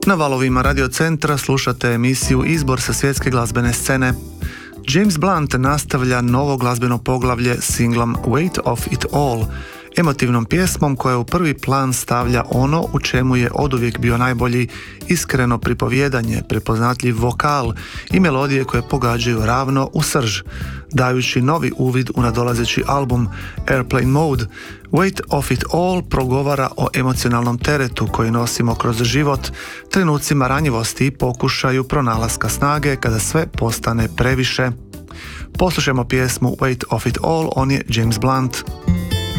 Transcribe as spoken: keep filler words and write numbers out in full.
Na valovima Radio Centra slušate emisiju Izbor sa svjetske glazbene scene. James Blunt nastavlja novo glazbeno poglavlje singlom Weight of It All, emotivnom pjesmom koja u prvi plan stavlja ono u čemu je oduvijek bio najbolji, iskreno pripovjedanje, prepoznatljiv vokal i melodije koje pogađaju ravno u srž, dajući novi uvid u nadolazeći album Airplane Mode. Weight of It All progovara o emocionalnom teretu koji nosimo kroz život, trenucima ranjivosti i pokušaju pronalaska snage kada sve postane previše. Poslušajmo pjesmu Weight of It All, on je James Blunt.